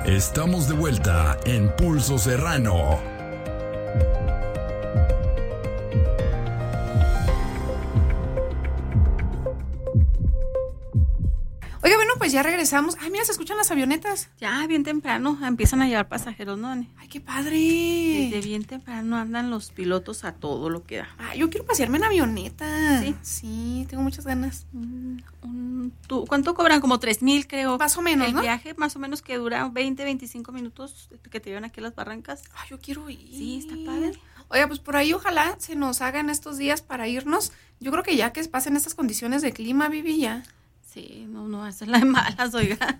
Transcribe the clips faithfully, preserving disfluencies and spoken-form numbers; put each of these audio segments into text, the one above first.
Estamos de vuelta en Pulso Serrano. Oiga, bueno, pues ya regresamos. Ay, mira, se escuchan las avionetas. Ya, bien temprano, empiezan a llevar pasajeros, ¿no, Ani? Ay, qué padre. Desde bien temprano andan los pilotos a todo lo que da. Ay, yo quiero pasearme en avioneta. Sí. Sí, tengo muchas ganas. Mm, un, ¿tú, ¿Cuánto cobran? Como tres mil, creo. Más o menos, El ¿no? viaje más o menos que dura veinte, veinticinco minutos que te llevan aquí a las barrancas. Ay, yo quiero ir. Sí, está padre. Oiga, pues por ahí ojalá se nos hagan estos días para irnos. Yo creo que ya que pasen estas condiciones de clima, Vivi, ya. Sí, no, no, esa es la de malas, oiga.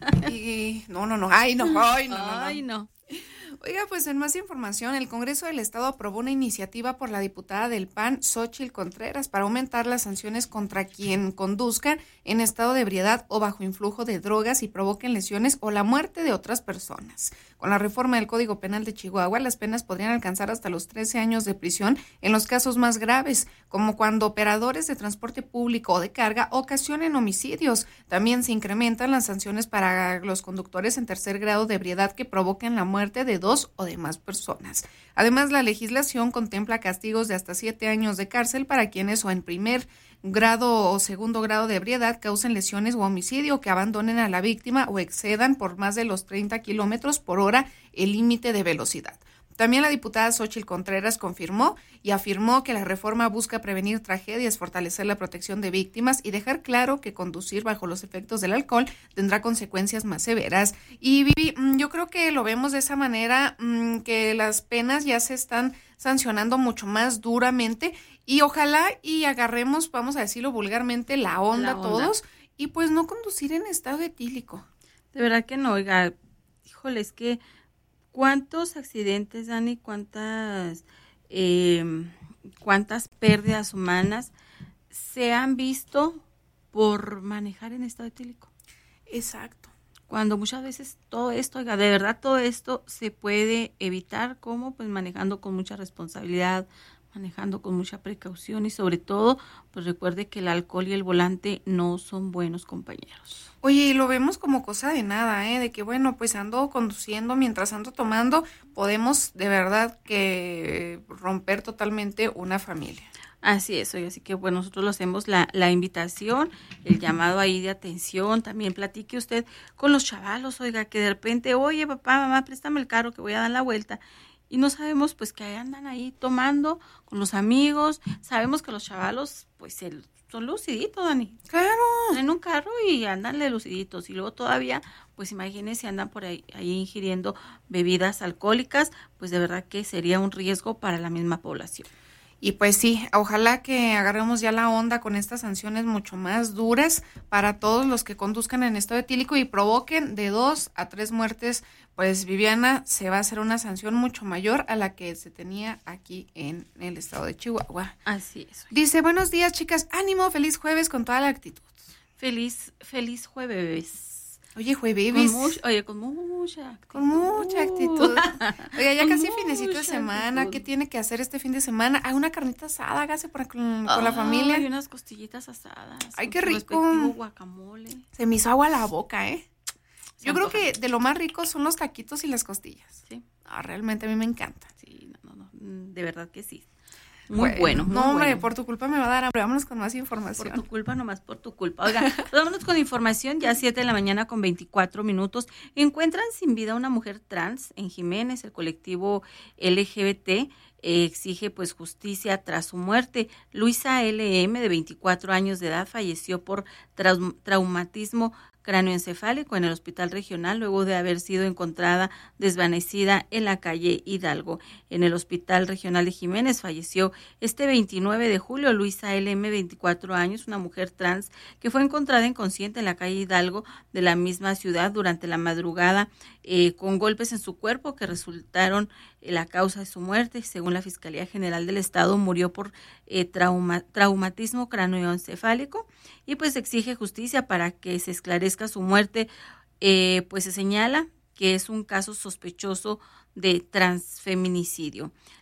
Y no, no, no, ay, no, ay, no, no, no. Ay, no. Oiga, pues en más información, el Congreso del Estado aprobó una iniciativa por la diputada del P A N, Xóchitl Contreras, para aumentar las sanciones contra quien conduzca en estado de ebriedad o bajo influjo de drogas y provoquen lesiones o la muerte de otras personas. Con la reforma del Código Penal de Chihuahua, las penas podrían alcanzar hasta los trece años de prisión en los casos más graves, como cuando operadores de transporte público o de carga ocasionen homicidios. También se incrementan las sanciones para los conductores en tercer grado de ebriedad que provoquen la muerte de dos o de más personas. Además, la legislación contempla castigos de hasta siete años de cárcel para quienes o en primer grado o segundo grado de ebriedad causen lesiones o homicidio, que abandonen a la víctima o excedan por más de los treinta kilómetros por hora el límite de velocidad. También la diputada Xóchitl Contreras confirmó y afirmó que la reforma busca prevenir tragedias, fortalecer la protección de víctimas y dejar claro que conducir bajo los efectos del alcohol tendrá consecuencias más severas. Y Vivi, yo creo que lo vemos de esa manera, que las penas ya se están sancionando mucho más duramente y ojalá y agarremos, vamos a decirlo vulgarmente, la onda, la onda. todos y pues no conducir en estado etílico. De verdad que no, oiga, híjole, es que ¿cuántos accidentes, Dani? ¿Cuántas, eh, cuántas pérdidas humanas se han visto por manejar en estado etílico? Exacto. Cuando muchas veces todo esto, oiga, de verdad todo esto se puede evitar, ¿cómo? Pues manejando con mucha responsabilidad, manejando con mucha precaución y sobre todo, pues recuerde que el alcohol y el volante no son buenos compañeros. Oye, y lo vemos como cosa de nada, ¿eh? De que, bueno, pues ando conduciendo, mientras ando tomando, podemos de verdad que romper totalmente una familia. Así es, oye, así que bueno, nosotros lo hacemos la, la invitación, el llamado ahí de atención, también platique usted con los chavalos, oiga, que de repente, oye, papá, mamá, préstame el carro que voy a dar la vuelta. Y no sabemos, pues, que andan ahí tomando con los amigos. Sabemos que los chavalos, pues, el, son luciditos, Dani. ¡Claro! En un carro y andan de luciditos. Y luego todavía, pues, imagínense, andan por ahí, ahí ingiriendo bebidas alcohólicas. Pues, de verdad que sería un riesgo para la misma población. Y pues sí, ojalá que agarremos ya la onda con estas sanciones mucho más duras para todos los que conduzcan en estado etílico y provoquen de dos a tres muertes. Pues, Viviana, se va a hacer una sanción mucho mayor a la que se tenía aquí en el estado de Chihuahua. Así es. Dice, buenos días, chicas, ánimo, feliz jueves con toda la actitud. Feliz, feliz jueves. Oye, jueves. Con mucho, oye, con mucha actitud. Con mucha actitud. Oiga, ya con casi finecito de semana. Actitud. ¿Qué tiene que hacer este fin de semana? Hay una carnita asada, hágase por con, con la familia. Hay unas costillitas asadas. Ay, qué rico. Respectivo guacamole. Se me hizo agua la boca, ¿eh? Se Yo antoja. Creo que de lo más rico son los taquitos y las costillas. Sí. Ah, realmente a mí me encanta. Sí, no, no, no. De verdad que sí. Muy bueno, bueno muy No, hombre, bueno. por tu culpa me va a dar hambre. Vámonos con más información. Por tu culpa, nomás por tu culpa. Oiga, vámonos con información. Ya siete de la mañana con veinticuatro minutos. Encuentran sin vida a una mujer trans en Jiménez. El colectivo L G B T eh, exige pues justicia tras su muerte. Luisa L M, de veinticuatro años de edad, falleció por trau- traumatismo cráneoencefálico en el hospital regional luego de haber sido encontrada desvanecida en la calle Hidalgo. En el hospital regional de Jiménez falleció este veintinueve de julio Luisa L M, veinticuatro años, una mujer trans que fue encontrada inconsciente en la calle Hidalgo de la misma ciudad durante la madrugada eh, con golpes en su cuerpo que resultaron eh, la causa de su muerte. Según la Fiscalía General del Estado, murió por eh, trauma, traumatismo cráneoencefálico y pues exige justicia para que se esclarezca su muerte. Eh, pues se señala que es un caso sospechoso de transfeminicidio.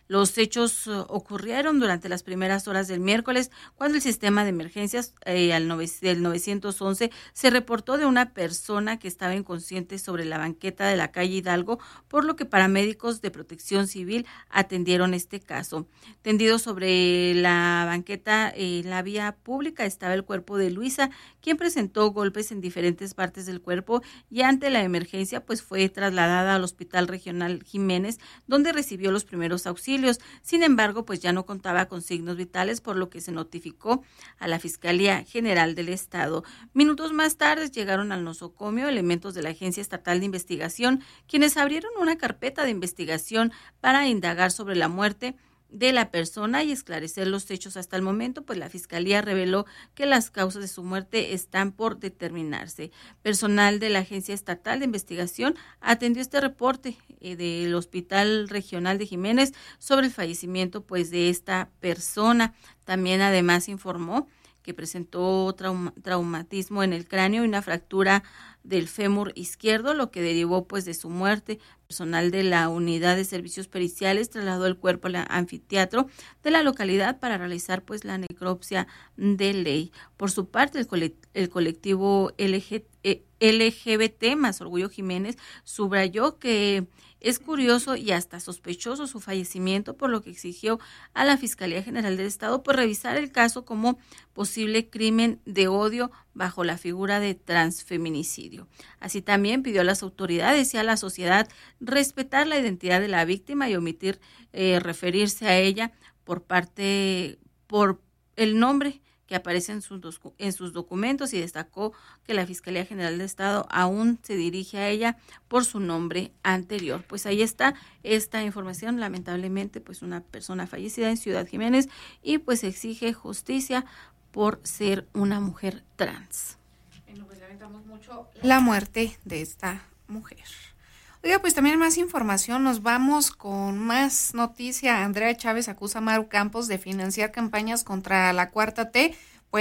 Los hechos uh, ocurrieron durante las primeras horas del miércoles, cuando el sistema de emergencias eh, al nueve, del nueve once se reportó de una persona que estaba inconsciente sobre la banqueta de la calle Hidalgo, por lo que paramédicos de Protección Civil atendieron este caso. Tendido sobre la banqueta en eh, la vía pública estaba el cuerpo de Luisa, quien presentó golpes en diferentes partes del cuerpo y ante la emergencia pues fue trasladada al Hospital Regional Jiménez, donde recibió los primeros auxilios. Sin embargo, pues ya no contaba con signos vitales, por lo que se notificó a la Fiscalía General del Estado. Minutos más tarde llegaron al nosocomio elementos de la Agencia Estatal de Investigación, quienes abrieron una carpeta de investigación para indagar sobre la muerte de la persona y esclarecer los hechos. Hasta el momento, pues la Fiscalía reveló que las causas de su muerte están por determinarse. Personal de la Agencia Estatal de Investigación atendió este reporte eh, del Hospital Regional de Jiménez sobre el fallecimiento pues de esta persona. También además informó que presentó trauma, traumatismo en el cráneo y una fractura del fémur izquierdo, lo que derivó pues de su muerte. Personal de la Unidad de Servicios Periciales trasladó el cuerpo al anfiteatro de la localidad para realizar pues la necropsia de ley. Por su parte, el, cole, el colectivo L G, eh, L G B T más Orgullo Jiménez subrayó que es curioso y hasta sospechoso su fallecimiento, por lo que exigió a la Fiscalía General del Estado por revisar el caso como posible crimen de odio bajo la figura de transfeminicidio. Así también pidió a las autoridades y a la sociedad respetar la identidad de la víctima y omitir eh, referirse a ella por parte, por el nombre que aparece en sus, dos, en sus documentos, y destacó que la Fiscalía General del Estado aún se dirige a ella por su nombre anterior. Pues ahí está esta información. Lamentablemente, pues una persona fallecida en Ciudad Jiménez y pues exige justicia por ser una mujer trans. Bueno, pues lamentamos mucho la muerte de esta mujer. Oiga, pues también más información, nos vamos con más noticia. Andrea Chávez acusa a Maru Campos de financiar campañas contra la Cuarta T,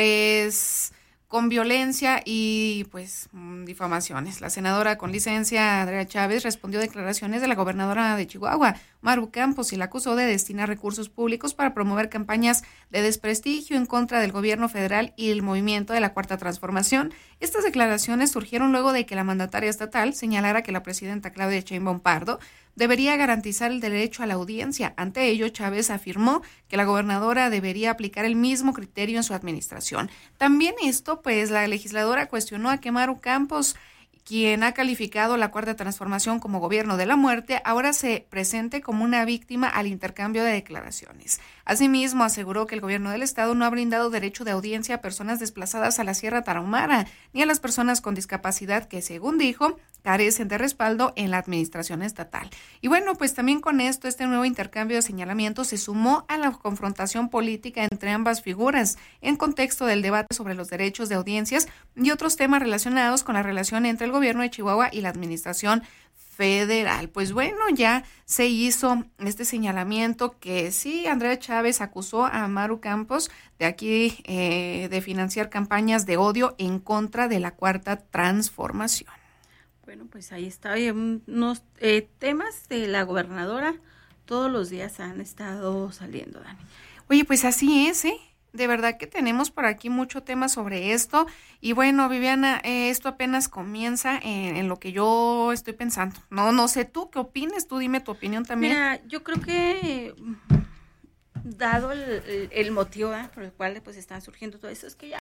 pues con violencia y pues difamaciones. La senadora con licencia, Andrea Chávez, respondió a declaraciones de la gobernadora de Chihuahua, Maru Campos, y la acusó de destinar recursos públicos para promover campañas de desprestigio en contra del gobierno federal y el movimiento de la Cuarta Transformación. Estas declaraciones surgieron luego de que la mandataria estatal señalara que la presidenta Claudia Sheinbaum Pardo debería garantizar el derecho a la audiencia. Ante ello, Chávez afirmó que la gobernadora debería aplicar el mismo criterio en su administración. También esto, pues la legisladora cuestionó a que Maru Campos, quien ha calificado la Cuarta Transformación como gobierno de la muerte, ahora se presente como una víctima al intercambio de declaraciones. Asimismo, aseguró que el gobierno del estado no ha brindado derecho de audiencia a personas desplazadas a la Sierra Tarahumara, ni a las personas con discapacidad que, según dijo, carecen de respaldo en la administración estatal. Y bueno, pues también con esto, este nuevo intercambio de señalamientos se sumó a la confrontación política entre ambas figuras, en contexto del debate sobre los derechos de audiencias y otros temas relacionados con la relación entre el gobierno de Chihuahua y la administración federal. Pues bueno, ya se hizo este señalamiento que sí, Andrea Chávez acusó a Maru Campos de aquí eh, de financiar campañas de odio en contra de la Cuarta Transformación. Bueno, pues ahí está, hay unos eh, temas de la gobernadora, todos los días han estado saliendo, Dani. Oye, pues así es, ¿eh? De verdad que tenemos por aquí mucho tema sobre esto. Y bueno, Viviana, eh, esto apenas comienza en, en lo que yo estoy pensando. No, no sé tú qué opines, tú dime tu opinión también. Mira, yo creo que dado el, el, el motivo ¿eh? por el cual pues están surgiendo todo eso, es que ya